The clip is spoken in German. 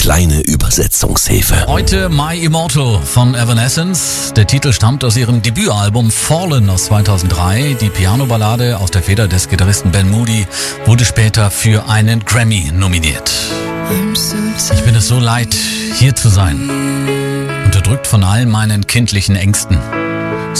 kleine Übersetzungshilfe. Heute My Immortal von Evanescence. Der Titel stammt aus ihrem Debütalbum Fallen aus 2003. Die Piano-Ballade aus der Feder des Gitarristen Ben Moody wurde später für einen Grammy nominiert. Ich bin es so leid, hier zu sein. Unterdrückt von all meinen kindlichen Ängsten.